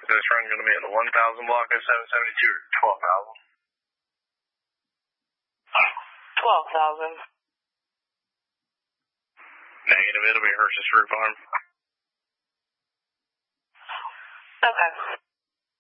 this run going to be at the 1,000 block of 772 or 12,000? 12,000. Negative, it'll be Hershey's Fruit Farm. Okay.